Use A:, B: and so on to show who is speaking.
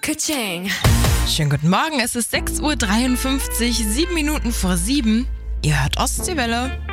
A: Ka-ching.
B: Schönen guten Morgen, es ist 6:53 Uhr, 7 Minuten vor 7. Ihr hört Ostseewelle.